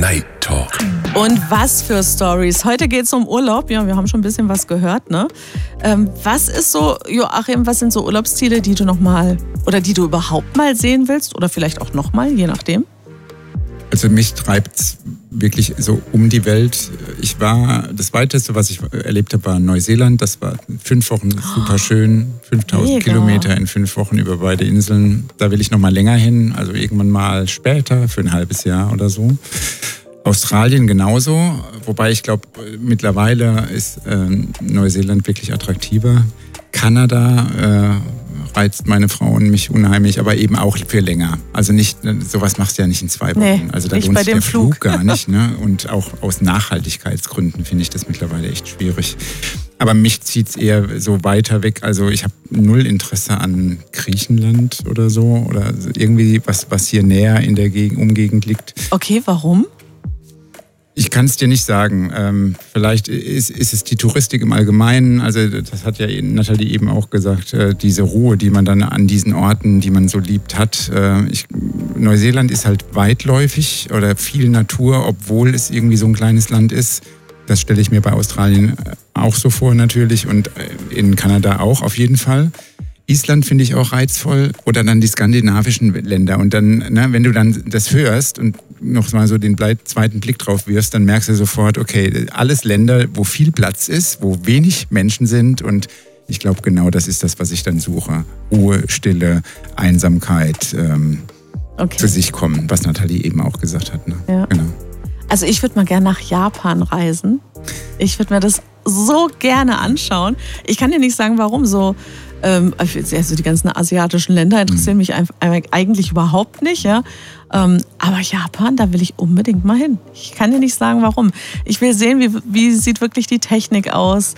Night Talk. Und was für Stories. Heute geht es um Urlaub. Ja, wir haben schon ein bisschen was gehört, ne? Was ist so, Joachim, was sind so Urlaubsziele, die du nochmal oder die du überhaupt mal sehen willst? Oder vielleicht auch nochmal, je nachdem? Also mich treibt es wirklich so um die Welt. Das Weiteste, was ich erlebt habe, war Neuseeland. Das war 5 Wochen super schön. 5000 Kilometer in 5 Wochen über beide Inseln. Da will ich noch mal länger hin, also irgendwann mal später, für ein halbes Jahr oder so. Australien genauso, wobei ich glaube, mittlerweile ist Neuseeland wirklich attraktiver. Kanada reizt meine Frau und mich unheimlich, aber eben auch für länger. Also nicht, sowas machst du ja nicht in 2 Wochen. Nee, also da nicht lohnt bei sich dem der Flug gar nicht. Ne? Und auch aus Nachhaltigkeitsgründen finde ich das mittlerweile echt schwierig. Aber mich zieht es eher so weiter weg. Also ich habe 0 Interesse an Griechenland oder so. Oder irgendwie was hier näher in der Umgegend liegt. Okay, warum? Ich kann es dir nicht sagen. Vielleicht ist es die Touristik im Allgemeinen. Also das hat ja Nathalie eben auch gesagt, diese Ruhe, die man dann an diesen Orten, die man so liebt, hat. Neuseeland ist halt weitläufig oder viel Natur, obwohl es irgendwie so ein kleines Land ist. Das stelle ich mir bei Australien auch so vor natürlich und in Kanada auch auf jeden Fall. Island finde ich auch reizvoll oder dann die skandinavischen Länder. Und dann, ne, wenn du dann das hörst und noch mal so den zweiten Blick drauf wirfst, dann merkst du sofort, okay, alles Länder, wo viel Platz ist, wo wenig Menschen sind. Und ich glaube, genau das ist das, was ich dann suche. Ruhe, Stille, Einsamkeit, zu sich kommen, was Nathalie eben auch gesagt hat. Ne? Ja. Genau. Also ich würde mal gerne nach Japan reisen. Ich würde mir das so gerne anschauen. Ich kann dir nicht sagen, warum so. Also die ganzen asiatischen Länder interessieren mich eigentlich überhaupt nicht, ja. Aber Japan, da will ich unbedingt mal hin. Ich kann dir nicht sagen, warum. Ich will sehen, wie sieht wirklich die Technik aus.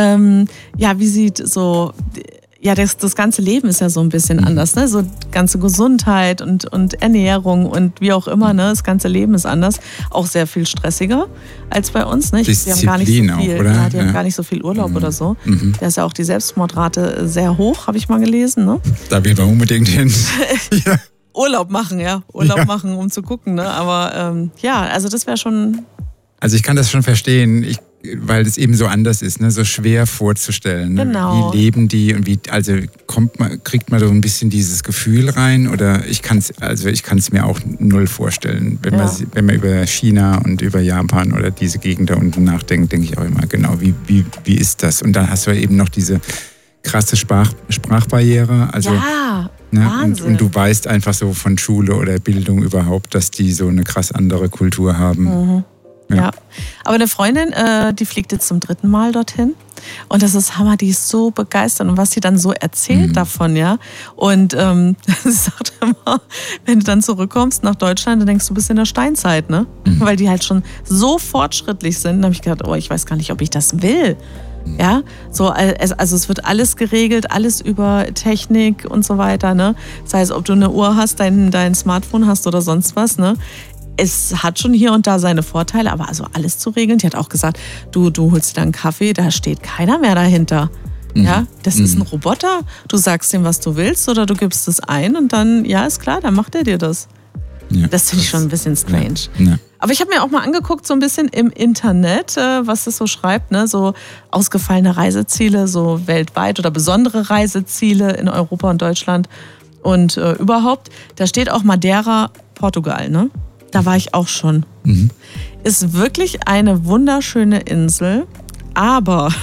Wie sieht so. Ja, das ganze Leben ist ja so ein bisschen anders, ne? So ganze Gesundheit und Ernährung und wie auch immer, ne? Das ganze Leben ist anders. Auch sehr viel stressiger als bei uns, ne? Die haben gar nicht so viel, auch, oder? Ja, die haben gar nicht so viel Urlaub oder so. Da ist ja auch die Selbstmordrate sehr hoch, habe ich mal gelesen, ne? Da will man unbedingt hin. Ja. Urlaub machen, machen, um zu gucken, ne? Aber also das wäre schon. Also ich kann das schon verstehen. Weil es eben so anders ist, ne? So schwer vorzustellen. Ne? Genau. Wie leben die und kriegt man so ein bisschen dieses Gefühl rein? Oder ich kann es mir auch 0 vorstellen. Wenn man über China und über Japan oder diese Gegend da unten nachdenkt, denke ich auch immer, genau, wie ist das? Und dann hast du eben noch diese krasse Sprachbarriere. Also, Wahnsinn. Und du weißt einfach so von Schule oder Bildung überhaupt, dass die so eine krass andere Kultur haben. Ja, aber eine Freundin, die fliegt jetzt zum 3. Mal dorthin und das ist Hammer, die ist so begeistert und was sie dann so erzählt davon, ja. Und sie sagt immer, wenn du dann zurückkommst nach Deutschland, dann denkst du, bist in der Steinzeit, ne? Weil die halt schon so fortschrittlich sind. Dann habe ich gedacht, ich weiß gar nicht, ob ich das will. Ja, so, also es wird alles geregelt, alles über Technik und so weiter, ne? Sei es, ob du eine Uhr hast, dein Smartphone hast oder sonst was, ne? Es hat schon hier und da seine Vorteile, aber also alles zu regeln. Die hat auch gesagt, du holst dir dann einen Kaffee, da steht keiner mehr dahinter. Ja, das ist ein Roboter. Du sagst ihm, was du willst oder du gibst es ein und dann, ja, ist klar, dann macht er dir das. Ja, das finde ich schon ein bisschen strange. Ja. Aber ich habe mir auch mal angeguckt, so ein bisschen im Internet, was das so schreibt, ne? So ausgefallene Reiseziele, so weltweit oder besondere Reiseziele in Europa und Deutschland und überhaupt. Da steht auch Madeira, Portugal, ne? Da war ich auch schon. Ist wirklich eine wunderschöne Insel, aber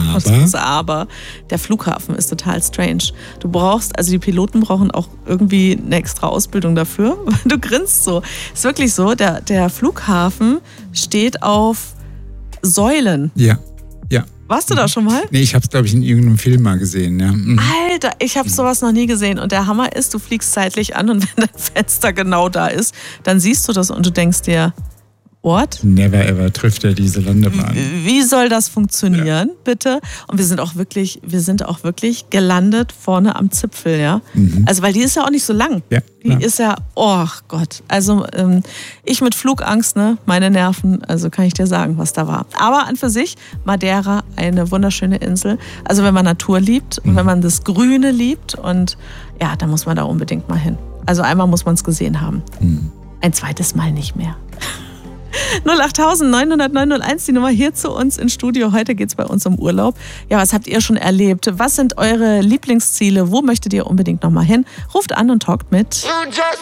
der Flughafen ist total strange. Also die Piloten brauchen auch irgendwie eine extra Ausbildung dafür. Du grinst so. Ist wirklich so, der Flughafen steht auf Säulen. Ja. Warst du da schon mal? Nee, ich habe es, glaube ich, in irgendeinem Film mal gesehen. Ja. Alter, ich habe sowas noch nie gesehen. Und der Hammer ist, du fliegst zeitlich an und wenn dein Fenster genau da ist, dann siehst du das und du denkst dir, what? Never ever trifft er diese Landebahn. Wie soll das funktionieren, bitte? Und wir sind auch wirklich gelandet vorne am Zipfel, ja. Also, weil die ist ja auch nicht so lang. Ja, die ist ja, oh Gott. Also, ich mit Flugangst, ne, meine Nerven, also kann ich dir sagen, was da war. Aber an für sich, Madeira, eine wunderschöne Insel. Also, wenn man Natur liebt und wenn man das Grüne liebt und ja, dann muss man da unbedingt mal hin. Also, einmal muss man es gesehen haben. Ein zweites Mal nicht mehr. 08000 900 901, die Nummer hier zu uns ins Studio. Heute geht es bei uns um Urlaub. Ja, was habt ihr schon erlebt? Was sind eure Lieblingsziele? Wo möchtet ihr unbedingt nochmal hin? Ruft an und talkt mit.